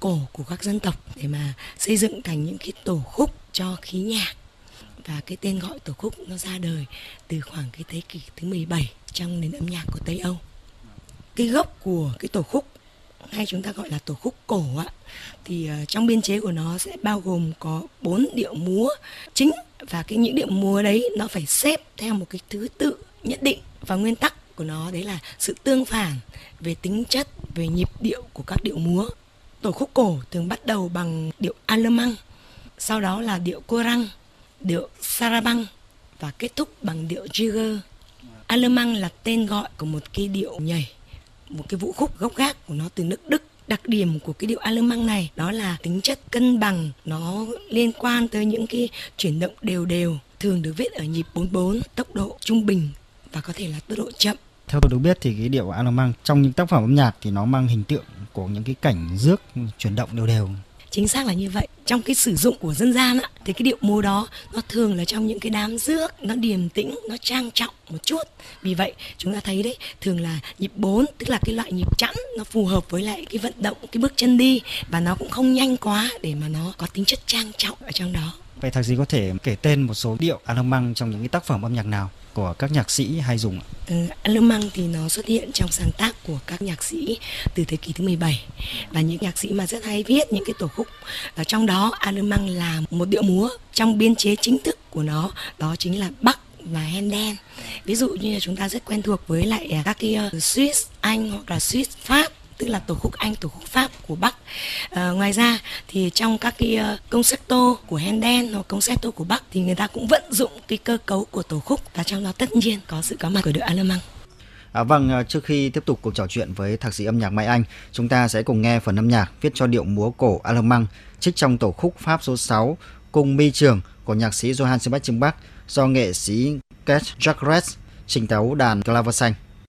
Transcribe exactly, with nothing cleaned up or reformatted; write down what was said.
cổ của các dân tộc để mà xây dựng thành những cái tổ khúc cho khí nhạc. Và cái tên gọi tổ khúc nó ra đời từ khoảng cái thế kỷ thứ mười bảy trong nền âm nhạc của Tây Âu. Cái gốc của cái tổ khúc hay chúng ta gọi là tổ khúc cổ ạ, thì uh, trong biên chế của nó sẽ bao gồm có bốn điệu múa chính, và cái những điệu múa đấy nó phải xếp theo một cái thứ tự nhất định, và nguyên tắc của nó đấy là sự tương phản về tính chất, về nhịp điệu của các điệu múa. Tổ khúc cổ thường bắt đầu bằng điệu Alemang, sau đó là điệu Korang, điệu Sarabang và kết thúc bằng điệu Jigger. Alemang là tên gọi của một cái điệu nhảy, một cái vũ khúc gốc gác của nó từ nước Đức. Đặc điểm của cái điệu Alemang này đó là tính chất cân bằng, nó liên quan tới những cái chuyển động đều đều, thường được viết ở nhịp bốn bốn, tốc độ trung bình và có thể là tốc độ chậm. Theo tôi được biết thì cái điệu Alemang trong những tác phẩm âm nhạc thì nó mang hình tượng của những cái cảnh rước chuyển động đều đều. Chính xác là như vậy. Trong cái sử dụng của dân gian á, thì cái điệu múa đó nó thường là trong những cái đám rước, nó điềm tĩnh, nó trang trọng một chút. Vì vậy chúng ta thấy đấy, thường là nhịp bốn, tức là cái loại nhịp chẵn, nó phù hợp với lại cái vận động, cái bước chân đi, và nó cũng không nhanh quá để mà nó có tính chất trang trọng ở trong đó. Vậy thạc sĩ có thể kể tên một số điệu Alemang trong những cái tác phẩm âm nhạc nào của các nhạc sĩ hay dùng ạ? Ừ, Alemang thì nó xuất hiện trong sáng tác của các nhạc sĩ từ thế kỷ thứ mười bảy, và những nhạc sĩ mà rất hay viết những cái tổ khúc. Ở trong đó Alemang là một điệu múa, trong biên chế chính thức của nó đó chính là Bach và Handel. Ví dụ như là chúng ta rất quen thuộc với lại các cái uh, Swiss Anh hoặc là Swiss Pháp, tức là tổ khúc Anh, tổ khúc Pháp của Bach. À, ngoài ra thì trong các cái uh, concerto của Handel hoặc concerto của Bach thì người ta cũng vận dụng cái cơ cấu của tổ khúc, và trong đó tất nhiên có sự có mặt của điệu Alemang. À, vâng, trước khi tiếp tục cuộc trò chuyện với thạc sĩ âm nhạc Mai Anh, chúng ta sẽ cùng nghe phần âm nhạc viết cho điệu múa cổ Alemang trích trong tổ khúc Pháp số sáu Cung Mi Trường của nhạc sĩ Johann Sebastian Bach do nghệ sĩ Gert Jacques trình tấu đàn claver xanh.